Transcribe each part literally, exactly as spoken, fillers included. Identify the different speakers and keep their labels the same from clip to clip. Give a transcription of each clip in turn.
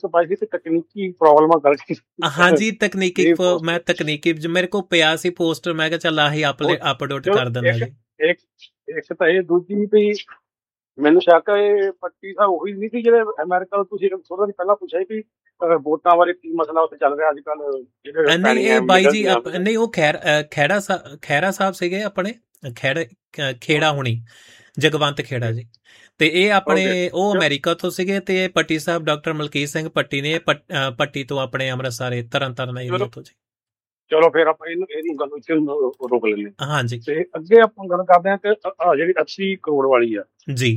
Speaker 1: ਤੋਂ ਪਾਈ ਸੀ ਤੇ ਤਕਨੀਕੀ ਪ੍ਰੋਬਲਮਾਂ ਕਰਕੇ
Speaker 2: ਹਾਂਜੀ ਤਕਨੀਕੀ
Speaker 1: ਇਹ
Speaker 2: ਪ-
Speaker 1: post-
Speaker 2: ਮੈਂ ਤਕਨੀਕੀ ਜ- ਮੇਰੇ ਕੋਲ ਪਿਆ ਸੀ ਪੋਸਟਰ, ਮੈਂ ਕਿਹਾ ਚੱਲ ਆਹੀ ਅਪਲੇ
Speaker 1: ਉਹ-
Speaker 2: ਅਪਲੋਡ
Speaker 1: ਚਲੋ
Speaker 2: ਕਰ ਦਿੰਦਾ
Speaker 1: ਇੱਕ-
Speaker 2: ਜੀ।
Speaker 1: ਇੱਕ ਇੱਕ ਤਾਂ ਇਹ, ਦੂਜੀ ਵੀ ਮੈਨੂੰ ਸ਼ੱਕ ਹੈ ਇਹ ਪੱਟੀ ਸਾਹਿਬ ਉਹੀ ਨਹੀਂ ਸੀ ਜਿਹੜੇ ਅਮਰੀਕਾ ਤੋਂ ਤੁਸੀਂ ਥੋੜਾ ਜਿਹਾ ਪਹਿਲਾਂ ਪੁੱਛਿਆ ਸੀ ਵੀ ਅਹ, ਵੋਟਾਂ ਬਾਰੇ ਕੀ ਮਸਲਾ ਉੱਥੇ ਚੱਲ ਰਿਹਾ ਅੱਜ ਕੱਲ ਜਿਹੜੇ
Speaker 2: ਅ, ਨਹੀਂ
Speaker 1: ਪੈਣੀਆਂ
Speaker 2: ਇਹ ਬਾਈ ਜੀ
Speaker 1: ਮਿਲਦੀਆਂ
Speaker 2: ਆਪ- ਨਹੀਂ ਉਹ ਖੈਰ ਅ, ਖਹਿਰਾ ਸਾ- ਖਹਿਰਾ ਸਾਹਿਬ ਸੀਗੇ ਆਪਣੇ, ਖੈੜ ਅ, ਖੇੜਾ ਹੁਣੀ, ਜਗਵੰਤ ਖੇੜਾ ਜੀ। ਤੇ ਇਹ ਆਪਣੇ ਉਹ ਅਮਰੀਕਾ ਤੋਂ ਸੀਗੇ, ਤੇ ਪੱਟੀ ਸਾਹਿਬ ਡਾਕਟਰ ਮਲਕੀਤ ਸਿੰਘ ਪੱਟੀ ਨੇ ਪੱਟ- ਅ, ਪੱਟੀ ਤੋਂ ਆਪਣੇ ਅੰਮ੍ਰਿਤਸਰ ਤਰਨ ਤਾਰਨ ਏਰੀਆ ਤੋਂ ਜੀ।
Speaker 1: ਚਲੋ ਫਿਰ ਆਪਾਂ ਇਹਨੂੰ ਇਹਦੀ ਗੱਲ ਇੱਥੇ ਰੋਕ ਲੈਂਦੇ ਹਾਂ।
Speaker 2: ਹਾਂਜੀ
Speaker 1: ਤੇ ਅੱਗੇ ਆਪਾਂ ਗੱਲ ਕਰਦੇ ਹਾਂ ਕਿ ਆਹ ਜਿਹੜੀ ਅੱਸੀ ਕਰੋੜ ਵਾਲੀ ਆ
Speaker 2: ਜੀ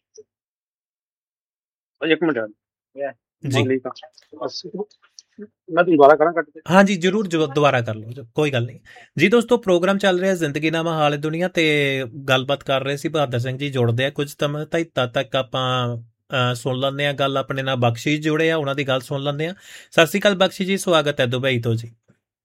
Speaker 1: ਇੱਕ ਮਿੰਟ
Speaker 2: ਜੀ
Speaker 1: ਅੱਸੀ ਮੈਂ ਦੁਬਾਰਾ ਕਰਾਂ ਕੱਟ ਕੇ।
Speaker 2: ਹਾਂਜੀ ਜ਼ਰੂਰ ਜੋ ਦੁਬਾਰਾ ਕਰ ਲਓ ਜੋ- ਕੋਈ ਗੱਲ ਨਹੀਂ ਜੀ। ਦੋਸਤੋ ਪ੍ਰੋਗਰਾਮ ਚੱਲ ਰਿਹਾ ਜ਼ਿੰਦਗੀਨਾਮਾ ਹਾਲ ਦੁਨੀਆ ਤੇ ਗੱਲਬਾਤ ਕਰ ਰਹੇ ਸੀ ਬਹਾਦਰ ਸਿੰਘ ਜੀ, ਜੁੜਦੇ ਆ ਕੁਝ ਸਮਾਂ ਤਾਈਂ, ਤਦ ਤੱਕ ਆਪਾਂ ਅ, ਸੁਣ ਲੈਂਦੇ ਆ ਗੱਲ। ਆਪਣੇ ਨਾਲ ਬਖਸ਼ੀ ਜੁੜੇ ਆ, ਉਹਨਾਂ ਦੀ ਗੱਲ ਸੁਣ ਲੈਂਦੇ ਆ। ਸਤਿ ਸ਼੍ਰੀ ਅਕਾਲ ਬਖਸ਼ੀ ਜੀ, ਸਵਾਗਤ ਹੈ ਦੁਬਈ ਤੋਂ ਜੀ।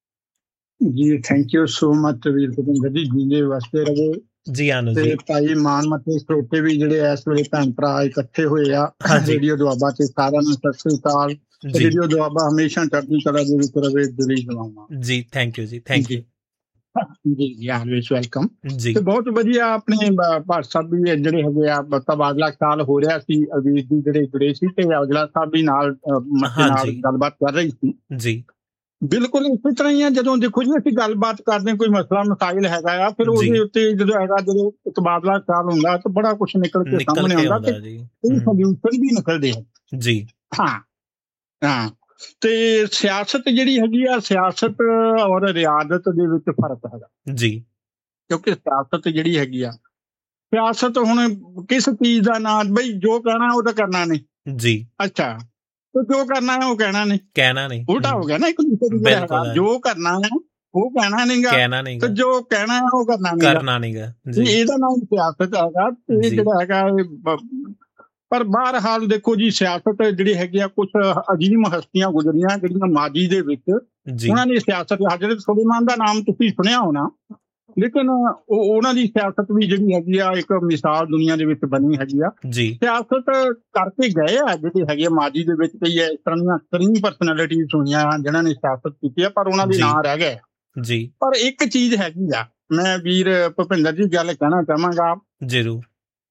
Speaker 3: ਜੀ ਥੈਂਕ ਯੂ ਸੋ ਮਚ ਵੀਰ ਭੁਪਿੰਦਰ ਜੀ, ਜੀਂਦੇ ਵਸਦੇ ਰਹੋ।
Speaker 2: ਜੀ ਆਨੂ
Speaker 3: ਤੇ
Speaker 2: ਜੀ।
Speaker 3: ਭਾਈ ਮਾਨ ਮੱਤੇ ਸਰੋਤੇ ਵੀ ਜਿਹੜੇ ਇਸ ਵੇਲੇ ਭੈਣ ਭਰਾ ਇਕੱਠੇ ਹੋਏ ਆ
Speaker 2: ਹਾਂਜੀ।
Speaker 3: ਰੇਡੀਓ ਦੁਆਬਾ ਤੇ ਸਾਰਿਆਂ ਨੂੰ ਸਤਿ ਸ੍ਰੀ ਅਕਾਲ।
Speaker 2: ਜੀ
Speaker 3: ਰੇਡੀਓ ਦੁਆਬਾ ਹਮੇਸ਼ਾ ਚੜ੍ਹਦੀ ਕਲਾ ਦੇ ਵਿੱਚ ਰਵੇ, ਦਿਲੀ ਦੁਆਵਾਂ।
Speaker 2: ਜੀ ਥੈਂਕ ਯੂ ਜੀ, ਥੈਂਕ ਯੂ
Speaker 3: ਜੀ ਜੀ ਆਲਵੇਸ ਵੈਲਕਮ।
Speaker 2: ਜੀ
Speaker 3: ਤੇ ਬਹੁਤ ਵਧੀਆ ਆਪਣੇ ਬ- ਭਾਟ ਸਾਹਿਬ ਵੀ ਜਿਹੜੇ ਹੈਗੇ ਆ ਬ- ਤਬਾਦਲਾ ਖਿਆਲ ਹੋ ਰਿਹਾ ਸੀ, ਅਵੀਰ ਜੀ ਜਿਹੜੇ ਜੁੜੇ ਸੀ ਤੇ ਔਜਲਾ ਸਾਹਿਬ ਵੀ ਨਾਲ ਅ, ਮੱਥੇ ਨਾਲ
Speaker 2: ਹਾਂਜੀ।
Speaker 3: ਗੱਲਬਾਤ ਕਰ ਰਹੀ ਸੀ।
Speaker 2: ਜੀ
Speaker 3: ਬਿਲਕੁਲ ਇਸੇ ਤਰ੍ਹਾਂ ਹੀ ਆ। ਜਦੋਂ ਦੇਖੋ ਜੀ ਅਸੀਂ ਗੱਲਬਾਤ ਕਰਦੇ ਹਾਂ, ਕੋਈ ਮਸਲਾ ਮਸਾਇਲ ਹੈਗਾ ਆ, ਫਿਰ
Speaker 2: ਜੀ।
Speaker 3: ਉਹਦੇ ਉੱਤੇ ਜਦੋਂ ਹੈਗਾ ਜਦੋਂ ਤਬਾਦਲਾ ਖਿਆਲ ਹੁੰਦਾ ਤਾਂ ਬੜਾ ਕੁਝ ਨਿਕਲ ਕੇ
Speaker 2: ਨਿਕਲ
Speaker 3: ਸਾਹਮਣੇ
Speaker 2: ਕੇ
Speaker 3: ਆਉਂਦਾ
Speaker 2: ਆਉਂਦਾ
Speaker 3: ਤੇ
Speaker 2: ਜੀ।
Speaker 3: ਕਈ
Speaker 2: ਹਮ,
Speaker 3: ਸੋਲਿਊਸ਼ਨ ਵੀ ਨਿਕਲਦੇ ਆ।
Speaker 2: ਜੀ
Speaker 3: ਹਾਂ ਹਾਂ ਤੇ ਸਿਆਸਤ ਜਿਹੜੀ ਹੈਗੀ ਆ, ਸਿਆਸਤ ਔਰ ਰਿਆਦਤ ਦੇ ਵਿੱਚ ਫਰਕ ਹੈਗਾ,
Speaker 2: ਜੀ
Speaker 3: ਕਿਉਂਕਿ ਸਿਆਸਤ ਜਿਹੜੀ ਹੈਗੀ ਆ, ਸਿਆਸਤ ਹੁਣ ਕਿਸ ਚੀਜ਼ ਦਾ ਨਾਂ, ਬਈ ਜੋ ਕਹਿਣਾ ਉਹ ਤਾਂ ਕਰਨਾ ਨਹੀਂ।
Speaker 2: ਜੀ
Speaker 3: ਅੱਛਾ, ਤੇ ਜੋ ਕਰਨਾ ਹੈ ਉਹ ਕਹਿਣਾ ਨਹੀਂ,
Speaker 2: ਕਹਿਣਾ ਨਹੀਂ।
Speaker 3: ਉਲਟਾ ਹੋ ਗਿਆ ਨਾ ਇੱਕ ਦੂਸਰੇ ਦੀ
Speaker 2: ਬਿਲਕੁਲ
Speaker 3: ਹੈਗਾ।
Speaker 2: ਹੈ।
Speaker 3: ਜੋ ਕਰਨਾ ਹੈ ਉਹ ਕਹਿਣਾ ਨਹੀਂਗਾ,
Speaker 2: ਕਹਿਣਾ ਨਹੀਂ
Speaker 3: ਤੇ ਜੋ ਕਹਿਣਾ ਹੈ ਉਹ ਕਰਨਾ ਨਹੀਂ।
Speaker 2: ਕਰਨਾ ਨਹੀਂਗਾ ਜੀ।
Speaker 3: ਇਹਦਾ ਨਾਮ ਸਿਆਸਤ ਹੈਗਾ। ਤੇ ਇਹ
Speaker 2: ਜੀ।
Speaker 3: ਜਿਹੜਾ ਹੈਗਾ ਇਹ ਬ- ਪਰ ਬਹਰਹਾਲ ਦੇਖੋ ਜੀ, ਸਿਆਸਤ ਜਿਹੜੀ ਹੈਗੀ ਆ, ਕੁਝ ਅਜੀਮ ਹਸਤੀਆਂ ਗੁਜ਼ਰੀਆਂ ਜਿਹੜੀਆਂ ਮਾਜੀ ਦੇ ਵਿੱਚ,
Speaker 2: ਜੀ
Speaker 3: ਉਹਨਾਂ ਨੇ ਸਿਆਸਤ, ਹਜ਼ਰਤ ਸੁਲੇਮਾਨ ਦਾ ਨਾਮ ਤੁਸੀਂ ਸੁਣਿਆ ਹੋਣਾ, ਲੇਕਿਨ ਉਹ ਉਹਨਾਂ ਦੀ ਸਿਆਸਤ ਵੀ ਜਿਹੜੀ ਹੈਗੀ ਆ ਇੱਕ ਮਿਸਾਲ ਦੁਨੀਆ ਦੇ ਵਿੱਚ ਬਣੀ ਹੈਗੀ ਆ।
Speaker 2: ਜੀ
Speaker 3: ਸਿਆਸਤ ਕਰਕੇ ਗਏ ਆ ਜਿਹੜੇ ਹੈਗੇ ਆ ਮਾਜੀ ਦੇ ਵਿੱਚ, ਕਈ ਇਸ ਤਰ੍ਹਾਂ ਦੀਆਂ ਕਈ ਪਰਸਨੈਲਿਟੀਜ਼ ਹੋਈਆਂ ਜਿਨ੍ਹਾਂ ਨੇ ਸਿਆਸਤ ਕੀਤੀ ਆ, ਪਰ ਉਹਨਾਂ ਦੇ
Speaker 2: ਜੀ।
Speaker 3: ਨਾਂ ਰਹਿ ਗਏ।
Speaker 2: ਜੀ
Speaker 3: ਪਰ ਇੱਕ ਚੀਜ਼ ਹੈਗੀ ਆ, ਮੈਂ ਵੀਰ ਭੁਪਿੰਦਰ ਜੀ ਗੱਲ ਕਹਿਣਾ ਚਾਹਾਂਗਾ,
Speaker 2: ਜ਼ਰੂਰ।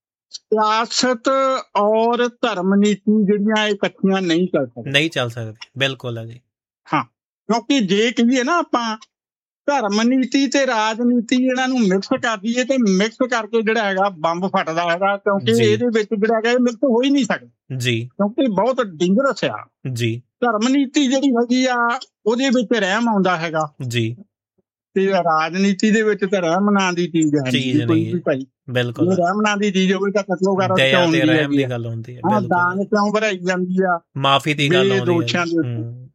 Speaker 3: ਸਿਆਸਤ ਔਰ ਧਰਮ ਨੀਤੀ ਜਿਹੜੀਆਂ ਇਹ ਇਕੱਠੀਆਂ ਨਹੀਂ ਚੱਲ ਸਕਦੀਆਂ।
Speaker 2: ਨਹੀਂ ਚੱਲ ਸਕਦੀ, ਬਿਲਕੁਲ ਹੈ ਜੀ।
Speaker 3: ਹਾਂ, ਕਿਉਂਕਿ ਜੇ ਕਹੀਏ ਨਾ ਆਪਾਂ ਧਰਮ ਨੀਤੀ ਤੇ ਰਾਜਨੀਤੀ ਇਹਨਾਂ ਨੂੰ ਮਿਕਸ ਕਰ ਦਈਏ ਤੇ ਮਿਕਸ ਕਰਕੇ ਜਿਹੜਾ ਹੈਗਾ ਬੰਬ ਫਟਦਾ ਹੈਗਾ, ਕਿਉਂਕਿ
Speaker 2: ਜੀ।
Speaker 3: ਇਹਦੇ ਵਿੱਚ ਜਿਹੜਾ ਹੈਗਾ ਇਹ ਮਿਕਸ ਹੋ ਹੀ ਨਹੀਂ ਸਕਦਾ,
Speaker 2: ਜੀ
Speaker 3: ਕਿਉਂਕਿ ਬਹੁਤ ਡੇਂਜਰਸ ਆ।
Speaker 2: ਜੀ
Speaker 3: ਧਰਮ ਨੀਤੀ ਜਿਹੜੀ ਹੈਗੀ ਆ ਉਹਦੇ ਵਿੱਚ ਰਹਿਮ ਆਉਂਦਾ ਹੈਗਾ,
Speaker 2: ਜੀ
Speaker 3: ਤੇ ਰਾਜਨੀਤੀ ਦੇ ਵਿੱਚ ਤਾਂ ਰਹਿਮ ਨਾਂ ਦੀ ਚੀਜ਼ ਹੈ
Speaker 2: ਚੀਜ਼
Speaker 3: ਨਹੀਂ ਕੋਈ
Speaker 2: ਨਹੀਂ
Speaker 3: ਵੀ ਭਾਈ।
Speaker 2: ਬਿਲਕੁਲ।
Speaker 3: ਜੇ ਰਹਿਮ ਨਾਂ ਦੀ ਚੀਜ਼ ਹੋਵੇ ਤਾਂ ਕਤਲੋ ਗਾਰਾ
Speaker 2: ਦਇਆ
Speaker 3: ਕਿਉਂ
Speaker 2: ਤੇ
Speaker 3: ਹੁੰਦੀ
Speaker 2: ਰਹਿਮ
Speaker 3: ਹੈਗੀ
Speaker 2: ਦੀ
Speaker 3: ਆ?
Speaker 2: ਗੱਲ ਹੁੰਦੀ ਹੈ,
Speaker 3: ਹਾਂ,
Speaker 2: ਬਿਲਕੁਲ।
Speaker 3: ਦਾਨ ਕਿਉਂ ਭਰਾਈ ਜਾਂਦੀ ਆ?
Speaker 2: ਮਾਫੀ ਦੀ ਗੱਲ ਆਉਂਦੀ
Speaker 3: ਬੇਦੋਸ਼ਾਂ
Speaker 2: ਹੈ।
Speaker 3: ਦੇ ਉੱਤੇ।
Speaker 2: ਹਮ,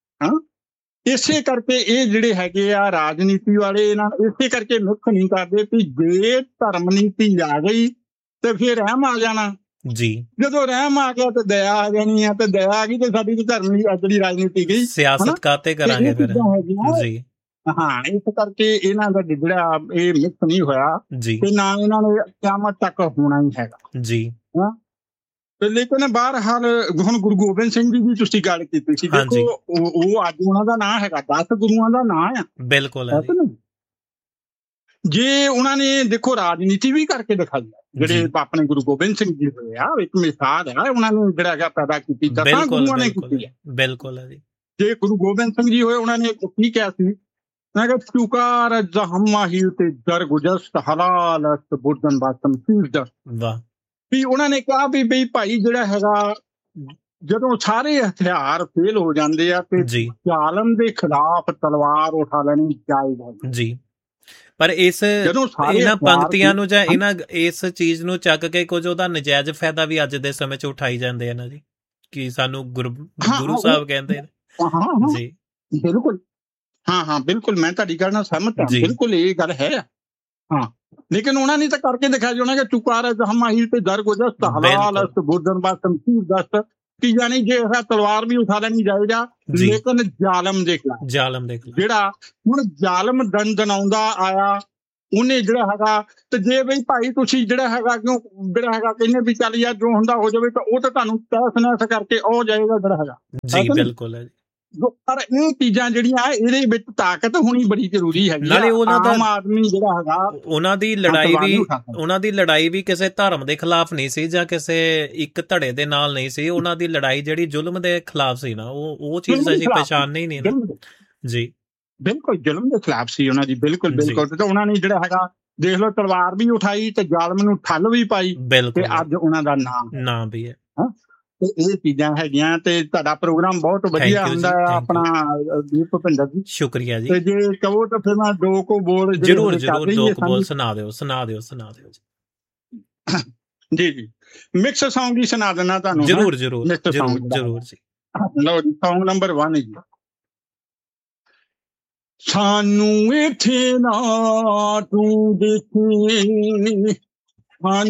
Speaker 3: ਇਸੇ ਕਰਕੇ ਇਹ ਜਿਹੜੇ ਹੈਗੇ ਆ ਰਾਜਨੀਤੀ ਵਾਲੇ, ਇਹਨਾਂ ਇਸੇ ਕਰਕੇ ਮੁੱਖ ਨਹੀਂ ਕਰਦੇ ਵੀ ਜੇ ਧਰਮ ਨੀਤੀ ਆ ਗਈ ਤੇ ਫਿਰ ਰਹਿਮ ਆ ਜਾਣਾ,
Speaker 2: ਜੀ
Speaker 3: ਜਦੋਂ ਰਹਿਮ ਆ ਗਿਆ ਤੇ ਦਇਆ ਆ ਜਾਣੀ ਆ, ਤੇ ਦਇਆ ਆ ਗਈ ਤੇ ਸਾਡੀ ਤੇ ਧਰਮ ਦੀ ਜਿਹੜੀ ਰਾਜਨੀਤੀ ਗਈ।
Speaker 2: ਸਿਆਸਤ ਕਾਤੇ ਕਰਾਂਗੇ
Speaker 3: ਇਹ
Speaker 2: ਫਿਰ।
Speaker 3: ਚੀਜ਼ਾਂ ਹੈਗੀਆਂ।
Speaker 2: ਜੀ
Speaker 3: ਹਾਂ, ਇਸ ਕਰਕੇ ਇਹਨਾਂ ਦਾ ਜਿਹੜਾ ਇਹ ਮਿਕਸ ਨਹੀਂ ਹੋਇਆ
Speaker 2: ਜੀ
Speaker 3: ਤੇ ਨਾ ਇਹਨਾਂ ਨੇ ਕਿਆਮਤ ਤੱਕ ਹੋਣਾ ਹੀ ਹੈਗਾ।
Speaker 2: ਜੀ
Speaker 3: ਤੇ ਲੇਕਿਨ ਬਹਰਹਾਲ ਹੁਣ ਗੁਰੂ ਗੋਬਿੰਦ ਸਿੰਘ ਜੀ ਦੀ ਤੁਸੀਂ ਗੱਲ ਕੀਤੀ ਸੀ,
Speaker 2: ਹਾਂਜੀ।
Speaker 3: ਦੇਖੋ ਉਹ ਉਹ ਅੱਜ ਉਹਨਾਂ ਦਾ ਨਾਂ ਹੈਗਾ, ਦਸ ਗੁਰੂਆਂ ਦਾ ਨਾਂ ਆ।
Speaker 2: ਬਿਲਕੁਲ ਹੈ
Speaker 3: ਹੈ
Speaker 2: ਜੀ।
Speaker 3: ਕਿ ਨਹੀਂ? ਜੇ ਉਹਨਾਂ ਨੇ ਦੇਖੋ ਰਾਜਨੀਤੀ ਵੀ ਕਰਕੇ ਦਿਖਾਈ ਆ, ਜਿਹੜੇ
Speaker 2: ਜੀ।
Speaker 3: ਆਪਣੇ ਗੁਰੂ ਗੋਬਿੰਦ ਸਿੰਘ ਜੀ ਹੋਏ ਆ, ਇੱਕ ਮਿਸਾਲ ਹੈ ਉਹਨਾਂ ਨੂੰ ਜਿਹੜਾ ਹੈਗਾ ਪੈਦਾ ਕੀਤੀ, ਦਸਾਂ
Speaker 2: ਬਿਲਕੁਲ
Speaker 3: ਗੁਰੂਆਂ ਨੇ
Speaker 2: ਬਿਲਕੁਲ
Speaker 3: ਕੀਤੀ ਹੈ।
Speaker 2: ਬਿਲਕੁਲ ਹੈ ਜੀ।
Speaker 3: ਜੇ ਗੁਰੂ ਗੋਬਿੰਦ ਸਿੰਘ ਜੀ ਹੋਏ, ਉਹਨਾਂ ਨੇ ਕੀ ਕਿਹਾ ਸੀ? ਮੈਂ ਕਿਹਾ ਚੁਕਾਰ ਜਹਮਾ ਹੀ ਤੇ ਦਰ ਗੁਜਸਤ ਹਲਾਲ ਅਸਤ ਬੁਰਦਨ ਬਾਤਮ ਸੀਰਦ,
Speaker 2: ਵਾਹ।
Speaker 3: ਵੀ ਉਹਨਾਂ ਨੇ ਕਿਹਾ ਵੀ ਬਈ ਭਾਈ ਜਿਹੜਾ ਹੈਗਾ, ਜਦੋਂ ਸਾਰੇ ਹਥਿਆਰ ਫੇਲ ਹੋ ਜਾਂਦੇ ਆ ਤੇ
Speaker 2: ਜੀ
Speaker 3: ਜ਼ਾਲਮ ਦੇ ਖਿਲਾਫ ਤਲਵਾਰ ਉਠਾ ਲੈਣੀ ਜਾਇਜ਼ ਹੈ।
Speaker 2: ਜੀ ਪਰ ਇਸ
Speaker 3: ਜਦੋਂ ਸਾਰੇ
Speaker 2: ਇਹਨਾਂ
Speaker 3: ਹਥਿਆਰ
Speaker 2: ਪੰਕਤੀਆਂ ਨੂੰ ਜਾਂ
Speaker 3: ਹਾਂ।
Speaker 2: ਇਹਨਾਂ ਇਸ ਚੀਜ਼ ਨੂੰ ਚੱਕ ਕੇ ਕੁਝ ਉਹਦਾ ਨਜਾਇਜ਼ ਫਾਇਦਾ ਵੀ ਅੱਜ ਦੇ ਸਮੇਂ 'ਚ ਉਠਾਈ ਜਾਂਦੇ ਆ ਨਾ ਜੀ, ਕਿ ਸਾਨੂੰ ਗੁਰੂ
Speaker 3: ਹਾਂ,
Speaker 2: ਗੁਰੂ
Speaker 3: ਉਹ-
Speaker 2: ਸਾਹਿਬ ਕਹਿੰਦੇ ਨੇ।
Speaker 3: ਹਾਂ ਹਾਂ
Speaker 2: ਜੀ
Speaker 3: ਬਿਲਕੁਲ, ਹਾਂ ਹਾਂ ਬਿਲਕੁਲ, ਮੈਂ ਤੁਹਾਡੀ ਗੱਲ ਨਾਲ ਸਹਿਮਤ ਹਾਂ,
Speaker 2: ਜੀ।
Speaker 3: ਬਿਲਕੁਲ ਇਹ ਗੱਲ ਹੈ। ਹਾਂ, ਲੇਕਿਨ ਉਹਨਾਂ ਨੇ ਤਾਂ ਕਰਕੇ ਦਿਖਾਇਆ ਜੀ, ਉਹਨਾਂ ਕਿ ਚੁਕਾਰ ਜਹਮਾਹੀਰ ਤੇ ਦਰ ਗੁਜਸਤ ਹਲਾਲ
Speaker 2: ਬਿਲਕੁਲ।
Speaker 3: ਅਸਤ ਬੁਰਦਨ ਬਾਤਮ ਸੀਰਦ, ਕਿ ਯਾਨੀ ਜੇ ਇਹ ਤਲਵਾਰ ਵੀ ਉਠਾ ਲੈਣੀ ਜਾਏਗਾ,
Speaker 2: ਜੀ।
Speaker 3: ਲੇਕਿਨ ਜ਼ਾਲਮ ਦੇ ਖਿਲਾਫ।
Speaker 2: ਜ਼ਾਲਮ ਦੇਖ ਲਓ।
Speaker 3: ਜਿਹੜਾ ਹੁਣ ਜ਼ਾਲਮ ਦੰਦਨਾਉਂਦਾ ਆਇਆ, ਉਹਨੇ ਜਿਹੜਾ ਹੈਗਾ ਤੇ ਜੇ ਬਈ ਭਾਈ ਤੁਸੀਂ ਜਿਹੜਾ ਹੈਗਾ ਕਿਉਂ ਜਿਹੜਾ ਹੈਗਾ ਕਹਿੰਦੇ ਵੀ ਚੱਲ ਯਾਰ ਜੋ ਹੁੰਦਾ ਹੋ ਜਾਵੇ ਤਾਂ ਉਹ ਤਾਂ ਤੁਹਾਨੂੰ ਤਹਿਸ ਨਹਿਸ ਕਰਕੇ ਉਹ ਜਾਏਗਾ ਜਿਹੜਾ ਹੈਗਾ
Speaker 2: ਜੀ ਬਿਲਕੁਲ ਹੈ ਜੀ।
Speaker 3: ਪਰ ਇਹ ਚੀਜ਼ਾਂ ਜਿਹੜੀਆਂ ਇਹਦੇ ਵਿੱਚ ਤਾਕਤ ਹੋਣੀ ਬੜੀ ਜ਼ਰੂਰੀ ਹੈਗੀ।
Speaker 2: ਨਾਲੇ ਉਹਨਾਂ ਦਾ
Speaker 3: ਆਮ ਆਦਮੀ ਜਿਹੜਾ ਹੈਗਾ
Speaker 2: ਉਹਨਾਂ ਦੀ ਲੜਾਈ ਵੀ ਉਹਨਾਂ ਦੀ ਲੜਾਈ ਵੀ ਕਿਸੇ ਧਰਮ ਦੇ ਖਿਲਾਫ ਨਹੀਂ ਸੀ ਜਾਂ ਕਿਸੇ ਇੱਕ ਧੜੇ ਦੇ ਨਾਲ ਨਹੀਂ ਸੀ। ਉਹਨਾਂ ਦੀ ਲੜਾਈ ਜਿਹੜੀ ਜ਼ੁਲਮ ਦੇ ਖਿਲਾਫ ਸੀ ਨਾ, ਉਹ ਉਹ ਚੀਜ਼ ਅਸੀਂ ਪਛਾਣਨੀ ਨਹੀਂ ਨਾ ਜੀ। ਬਿਲਕੁਲ
Speaker 3: ਜ਼ੁਲਮ ਦੇ ਖਿਲਾਫ ਸੀ ਉਹਨਾਂ ਦੀ, ਬਿਲਕੁਲ ਬਿਲਕੁਲ। ਤੇ ਉਹਨਾਂ ਨੇ ਜਿਹੜਾ ਹੈਗਾ ਦੇਖ ਲਓ ਤਲਵਾਰ ਵੀ ਉਠਾਈ ਤੇ ਜ਼ਾਲਮ ਨੂੰ ਠੱਲ ਵੀ ਪਾਈ ਤੇ ਅੱਜ ਉਹਨਾਂ ਦਾ ਨਾਮ
Speaker 2: ਨਾਮ ਵੀ ਹੈ।
Speaker 3: ਤੇ ਇਹ ਚੀਜ਼ਾਂ ਹੈਗੀਆਂ ਤੇ ਤੁਹਾਡਾ ਪ੍ਰੋਗਰਾਮ ਬਹੁਤ ਵਧੀਆ ਹੁੰਦਾ ਹੈ ਆਪਣਾ ਵੀਰ ਭੁਪਿੰਦਰ ਜੀ,
Speaker 2: ਸ਼ੁਕਰੀਆ ਜੀ।
Speaker 3: ਤੇ ਜੇ ਕਹੋ ਤਾਂ ਫਿਰ ਮੈਂ ਦੋ ਕੋ ਬੋਲ
Speaker 2: ਜ਼ਰੂਰ ਜ਼ਰੂਰ ਦੋ ਕੋ ਬੋਲ ਸੁਣਾ ਦਿਓ ਸੁਣਾ ਦਿਓ ਸੁਣਾ ਦਿਓ
Speaker 3: ਜੀ ਜੀ। ਮਿਕਸ ਸੌਂਗ ਹੀ ਸੁਣਾ ਦੇਣਾ ਤੁਹਾਨੂੰ।
Speaker 2: ਜ਼ਰੂਰ ਜ਼ਰੂਰ ਜ਼ਰੂਰ ਜ਼ਰੂਰ ਜੀ।
Speaker 3: ਲਓ ਜੀ, ਸੌਂਗ ਨੰਬਰ ਇੱਕ ਜੀ। ਸਾਨੂੰ ਇੱਥੇ ਨਾ ਤੂੰ ਦੇਖੀ, ਸਾਨੂੰ